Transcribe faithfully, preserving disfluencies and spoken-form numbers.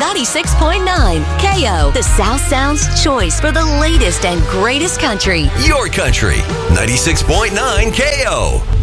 ninety-six point nine. K O, the South Sound's choice for the latest and greatest country. Your country. ninety-six point nine K O.